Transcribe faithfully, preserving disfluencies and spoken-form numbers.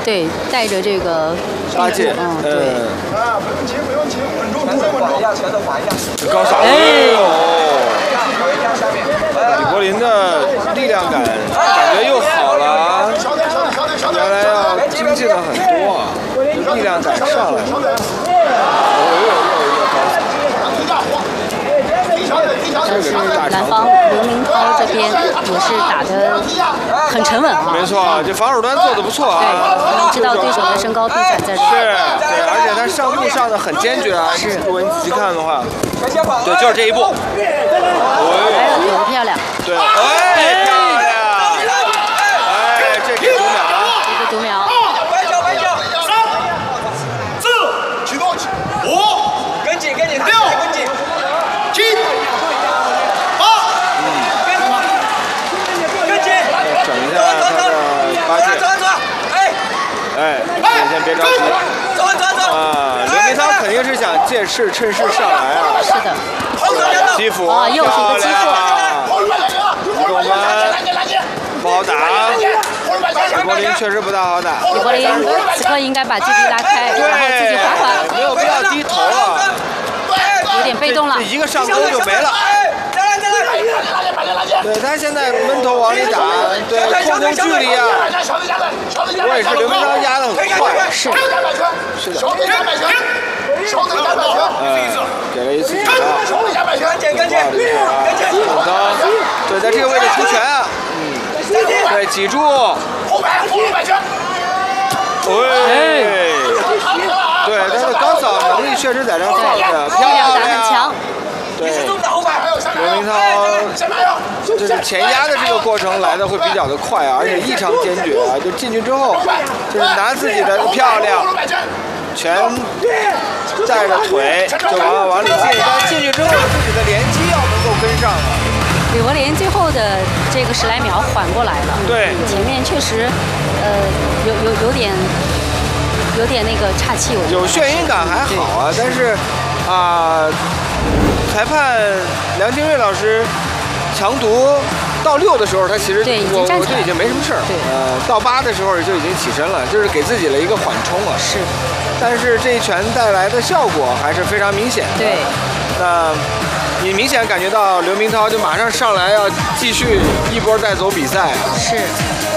对，带着这个八戒， 嗯，对。 啊，不用急，不用急，稳住，稳住，稳住。 全都滑一下。 高扫， 哎李柏林的力量感感觉又好了，原来要精进了很多啊，力量感上来了。 但是南方刘明涛这边也是打得很沉稳啊。 没错，这防守端做得不错啊。 对，知道对手的身高臂展在这。 是，对，而且他上步上的很坚决啊。是，如果你仔细看的话，对，就是这一步。 哎，有的漂亮。 对，哎，漂亮！哎，这给读秒啊！ 这个读秒。 摆脚，摆脚。 三、四、启动，五、 跟紧，跟紧， 六、 跟紧。 七、八， 嗯， 跟紧。 整一下他的八戒。 走走，哎， 哎，先先别着急。 走走走。 啊，刘明涛肯定是想借势趁势上来啊。 是的。 基辅啊，又是一个基辅。 移动端不好打。李柏林确实不大好打。 李柏林此刻应该把距离拉开，然后自己滑滑。 没有必要低头啊。 有点被动了。 这一个上勾就没了。 再来再来。 对他现在闷头往里打，对控制距离啊。我也是刘明涛压得很快。 是。 是的。 手指加百拳， 哎，给了一次警告。 手指加百拳， 跟紧跟紧跟紧。 武当，对，在这个位置出拳啊。嗯。对，挤住。 后摆，后摆拳。 喂。对，他的高扫能力确实在这放着，漂亮， 打很强。 对，刘明涛就是前压的这个过程来的会比较的快啊，而且异常坚决啊，就进去之后就是拿自己的漂亮，全带着腿就往往里进，但进去之后自己的连击要能够跟上啊。 李柏林最后的这个十来秒缓过来了， 对， 前面确实呃有有有点。有点那个岔气，我觉得有眩晕感还好啊，但是啊、呃，裁判梁清瑞老师强读到六的时候，他其实我我就已经没什么事儿。 对， 呃，到八的时候就已经起身了，就是给自己了一个缓冲啊。 是， 但是这一拳带来的效果还是非常明显的。 对， 那你明显感觉到刘明涛就马上上来要继续一波带走比赛。 是。